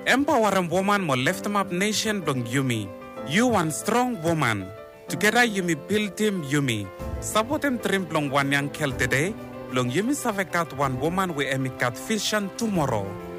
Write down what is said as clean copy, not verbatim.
Empower a woman mo lift up nation blong Yumi. You one strong woman. Together Yumi build team Yumi. Support him trim blong one young kel today. Blong Yumi savekat one woman we emikat vision tomorrow.